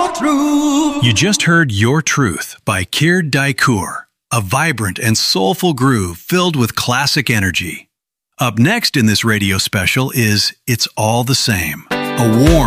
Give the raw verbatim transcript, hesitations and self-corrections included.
You just heard Your Truth by Keir Daikur, a vibrant and soulful groove filled with classic energy. Up next in this radio special is It's All the Same, a warm